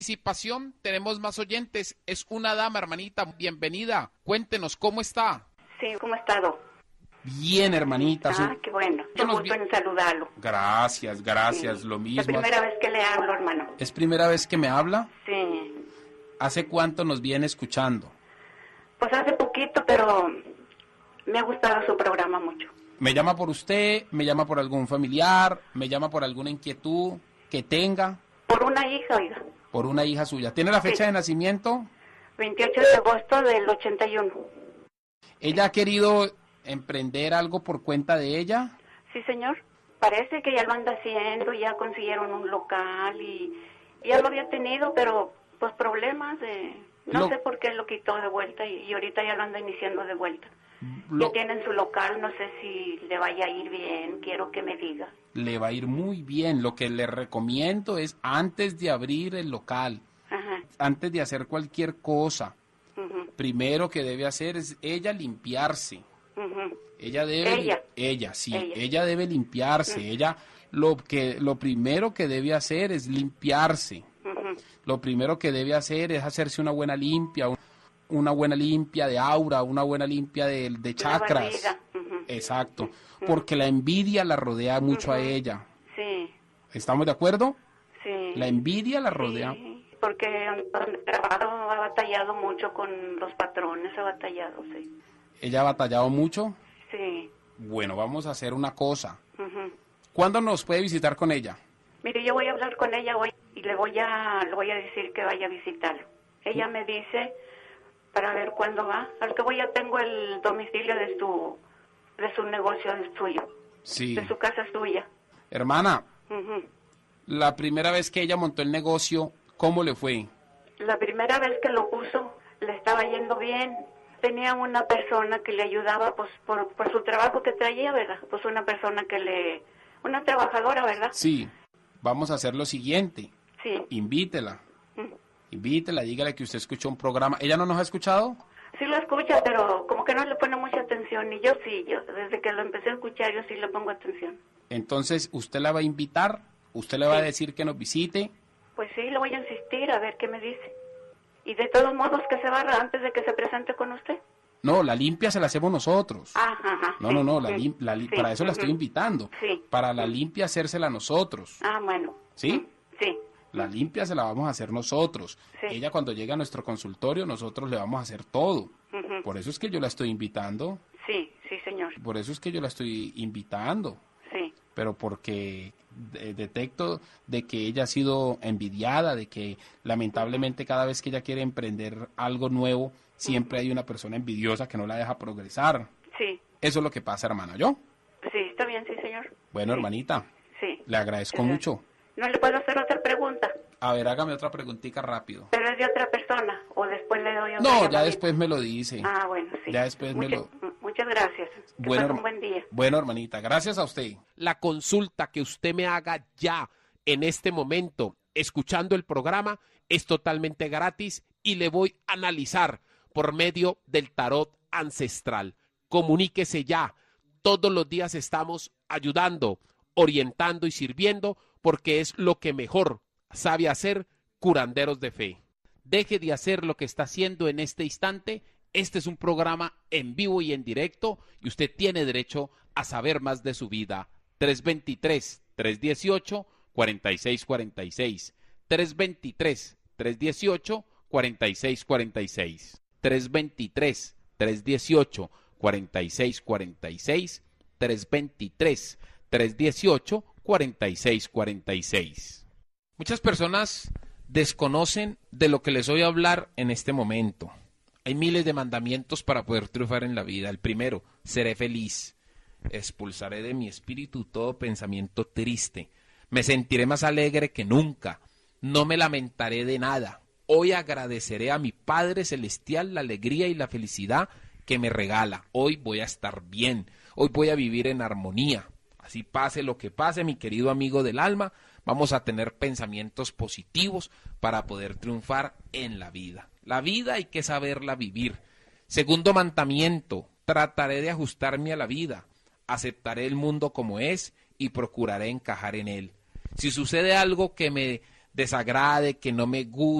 Participación, tenemos más oyentes. Es una dama, hermanita. Bienvenida. Cuéntenos, ¿cómo está? Sí, ¿cómo ha estado? Bien, hermanita. Qué bueno. Yo gusto en saludarlo. Gracias, Sí. lo mismo. Es la primera vez que le hablo, hermano. ¿Es primera vez que me habla? Sí. ¿Hace cuánto nos viene escuchando? Pues hace poquito, pero me ha gustado su programa mucho. ¿Me llama por usted? ¿Me llama por algún familiar? ¿Me llama por alguna inquietud que tenga? Por una hija, oiga. Por una hija suya. ¿Tiene la fecha de nacimiento? 28 de agosto del 81. ¿Ella ha querido emprender algo por cuenta de ella? Sí, señor. Parece que ya lo anda haciendo, ya consiguieron un local y ya lo había tenido, pero pues problemas de... No sé por qué lo quitó de vuelta y ahorita ya lo anda iniciando de vuelta. Ya tienen su local, no sé si le vaya a ir bien, quiero que me diga. Le va a ir muy bien. Lo que le recomiendo es antes de abrir el local, antes de hacer cualquier cosa, primero que debe hacer es ella limpiarse. Ella debe ella debe limpiarse. Ella lo primero que debe hacer es limpiarse. Lo primero que debe hacer es hacerse una buena limpia de aura, una buena limpia de chakras. Exacto, porque la envidia la rodea mucho a ella. Sí. ¿Estamos de acuerdo? Sí. La envidia la rodea. Sí, porque donde trabajo ha batallado mucho con los patrones, ha batallado, sí. ¿Ella ha batallado mucho? Sí. Bueno, vamos a hacer una cosa. ¿Cuándo nos puede visitar con ella? Mire, yo voy a hablar con ella hoy y le voy a decir que vaya a visitarlo. Ella me dice para ver cuándo va. Al cabo ya tengo el domicilio de su negocio, es suyo. Sí. De su casa suya. Hermana, la primera vez que ella montó el negocio, ¿cómo le fue? La primera vez que lo puso, le estaba yendo bien. Tenía una persona que le ayudaba pues por su trabajo que traía, ¿verdad? Pues una persona una trabajadora, ¿verdad? Sí. Vamos a hacer lo siguiente. Sí. Invítela, dígale que usted escuchó un programa. ¿Ella no nos ha escuchado? Sí lo escucha, pero como que no le pone mucha atención. Y yo sí, desde que lo empecé a escuchar, yo sí le pongo atención. Entonces, ¿usted la va a invitar? ¿Usted le va a decir que nos visite? Pues sí, le voy a insistir a ver qué me dice. Y de todos modos que se barra antes de que se presente con usted. No, la limpia se la hacemos nosotros. No, para eso la estoy invitando. Sí. Para la limpia hacérsela nosotros. Bueno. ¿Sí? Sí. La limpia se la vamos a hacer nosotros. Sí. Ella cuando llegue a nuestro consultorio, nosotros le vamos a hacer todo. Por eso es que yo la estoy invitando. Sí, señor. Por eso es que yo la estoy invitando. Sí. Pero porque detecto de que ella ha sido envidiada, de que lamentablemente cada vez que ella quiere emprender algo nuevo, siempre hay una persona envidiosa que no la deja progresar. Sí. Eso es lo que pasa, hermana, ¿yo? Sí, está bien, sí, señor. Bueno, hermanita, le agradezco mucho. ¿No le puedo hacer otra pregunta? A ver, hágame otra preguntita rápido. ¿Pero es de otra persona o después le doy otra No, llamadita? ya después me lo dice. Bueno, sí. Ya después Muchas gracias. Bueno, un buen día. Bueno, hermanita, gracias a usted. La consulta que usted me haga ya, en este momento, escuchando el programa, es totalmente gratis y le voy a analizar por medio del tarot ancestral. Comuníquese ya. Todos los días estamos ayudando, orientando y sirviendo porque es lo que mejor sabe hacer curanderos de fe. Deje de hacer lo que está haciendo en este instante. Este es un programa en vivo y en directo y usted tiene derecho a saber más de su vida. 323-318-4646. 323-318-4646. 323-318-4646. 323-318-4646. Muchas personas desconocen de lo que les voy a hablar en este momento. Hay miles de mandamientos para poder triunfar en la vida. El primero, seré feliz. Expulsaré de mi espíritu todo pensamiento triste. Me sentiré más alegre que nunca. No me lamentaré de nada. Hoy agradeceré a mi Padre Celestial la alegría y la felicidad que me regala. Hoy voy a estar bien. Hoy voy a vivir en armonía. Así pase lo que pase, mi querido amigo del alma, vamos a tener pensamientos positivos para poder triunfar en la vida. La vida hay que saberla vivir. Segundo mandamiento, trataré de ajustarme a la vida. Aceptaré el mundo como es y procuraré encajar en él. Si sucede algo que me desagrade, que no me guste